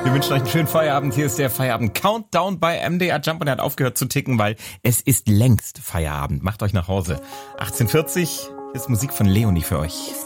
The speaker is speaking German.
Wir wünschen euch einen schönen Feierabend. Hier ist der Feierabend-Countdown bei MDR Jump und er hat aufgehört zu ticken, weil es ist längst Feierabend. Macht euch nach Hause. 18:40, hier ist Musik von Leonie für euch.